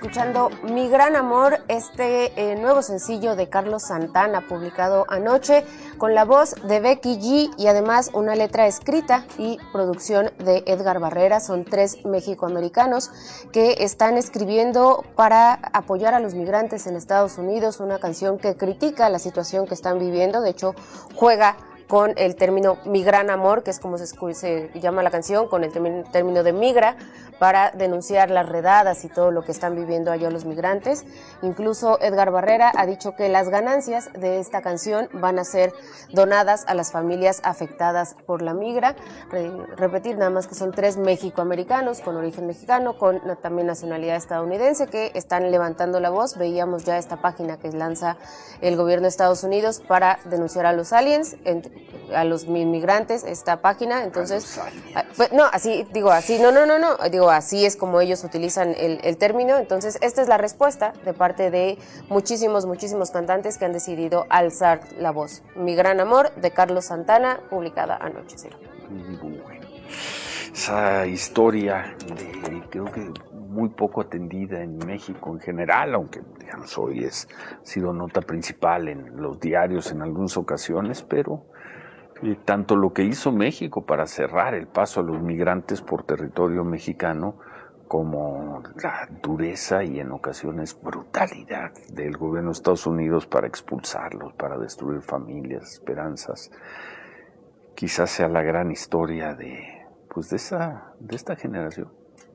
escuchando Mi Gran Amor, este nuevo sencillo de Carlos Santana, publicado anoche, con la voz de Becky G y además una letra escrita y producción de Edgar Barrera. Son 3 mexicoamericanos que están escribiendo para apoyar a los migrantes en Estados Unidos, una canción que critica la situación que están viviendo. De hecho, juega con el término Mi Gran Amor, que es como se llama la canción, con el término de migra, para denunciar las redadas y todo lo que están viviendo allá los migrantes. Incluso Edgar Barrera ha dicho que las ganancias de esta canción van a ser donadas a las familias afectadas por la migra. Repetir nada más que son 3 mexicoamericanos con origen mexicano, con también nacionalidad estadounidense, que están levantando la voz. Veíamos ya esta página que lanza el gobierno de Estados Unidos para denunciar a los aliens, a los inmigrantes, esta página. Entonces, no, así, digo, así, no, digo, así es como ellos utilizan el término. Entonces, esta es la respuesta de parte de muchísimos cantantes que han decidido alzar la voz. Mi Gran Amor, de Carlos Santana, publicada anoche. Bueno, esa historia creo que muy poco atendida en México en general, aunque digamos hoy ha sido nota principal en los diarios en algunas ocasiones, pero tanto lo que hizo México para cerrar el paso a los migrantes por territorio mexicano, como la dureza y en ocasiones brutalidad del gobierno de Estados Unidos para expulsarlos, para destruir familias, esperanzas, quizás sea la gran historia de esta generación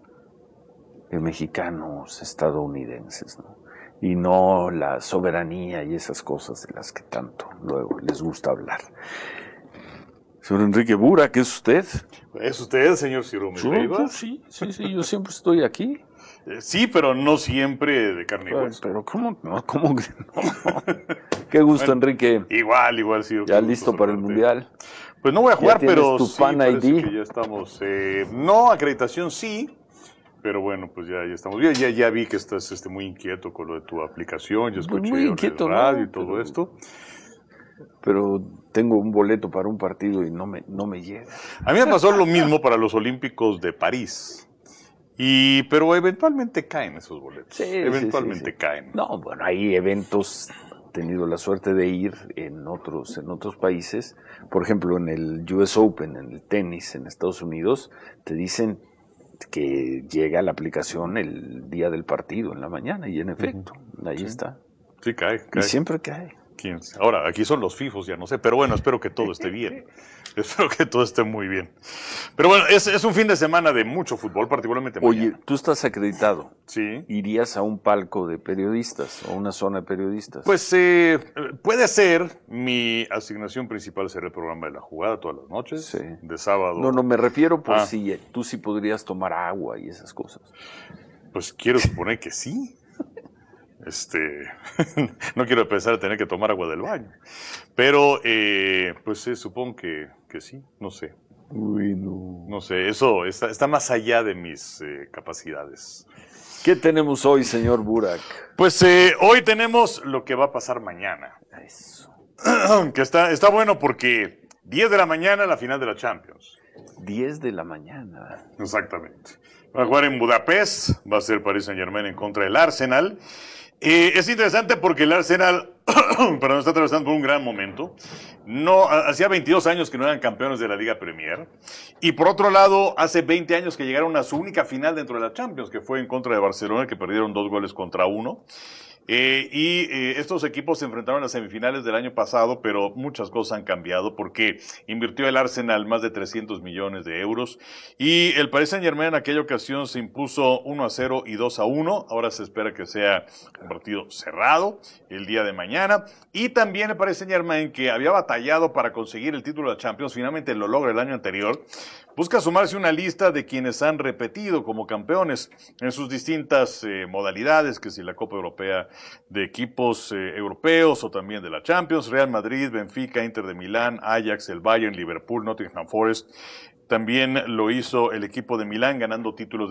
de mexicanos estadounidenses, ¿no? Y no la soberanía y esas cosas de las que tanto luego les gusta hablar. Señor Enrique Burak, ¿es usted? ¿Es usted, señor Ciro Leiva? Sí, yo siempre estoy aquí. Sí, pero no siempre de carne y hueso. Pero ¿cómo que no? Qué gusto, bueno, Enrique. Igual, sí. ¿Ya listo para el Mundial? Pues no voy a jugar, pero tu Fan ID? Que ya estamos. No, acreditación sí, pero bueno, pues ya estamos bien. Ya vi que estás muy inquieto con lo de tu aplicación. Yo escuché muy inquieto, el radio, ¿no? y todo esto. Pero tengo un boleto para un partido y no me llega. A mí me pasó lo mismo para los Olímpicos de París. Pero eventualmente caen esos boletos. Sí, eventualmente caen. No, bueno, hay eventos, he tenido la suerte de ir en otros países. Por ejemplo, en el US Open, en el tenis en Estados Unidos, te dicen que llega la aplicación el día del partido, en la mañana, y en efecto, ahí está. Sí, cae. Y siempre cae. Ahora, aquí son los fifos, ya no sé, pero bueno, espero que todo esté bien. Espero que todo esté muy bien. Pero bueno, es un fin de semana de mucho fútbol, particularmente mañana. Oye, tú estás acreditado. Sí. ¿Irías a un palco de periodistas o una zona de periodistas? Pues puede ser. Mi asignación principal será el programa de La Jugada todas las noches, sí, de sábado. No, me refiero por si tú sí podrías tomar agua y esas cosas. Pues quiero suponer que sí. No quiero pensar en tener que tomar agua del baño. Pero, pues supongo que sí, no sé. Uy, no. No sé, eso está más allá de mis capacidades. ¿Qué tenemos hoy, señor Burak? Pues hoy tenemos lo que va a pasar mañana. Eso. Que está bueno porque 10 de la mañana la final de la Champions. 10 de la mañana. Exactamente. Va a jugar en Budapest, va a ser Paris Saint-Germain en contra del Arsenal. Es interesante porque el Arsenal está atravesando por un gran momento. Hacía 22 años que no eran campeones de la Liga Premier. Y por otro lado, hace 20 años que llegaron a su única final dentro de la Champions, que fue en contra de Barcelona, que perdieron 2-1. Estos equipos se enfrentaron a las semifinales del año pasado, pero muchas cosas han cambiado porque invirtió el Arsenal más de 300 millones de euros y el Paris Saint-Germain en aquella ocasión se impuso 1-0 y 2-1. Ahora se espera que sea un partido cerrado el día de mañana. Y también el Paris Saint-Germain, que había batallado para conseguir el título de la Champions, finalmente lo logra el año anterior. Busca sumarse a una lista de quienes han repetido como campeones en sus distintas modalidades, que si la Copa Europea de equipos europeos o también de la Champions, Real Madrid, Benfica, Inter de Milán, Ajax, el Bayern, Liverpool, Nottingham Forest. También lo hizo el equipo de Milán ganando títulos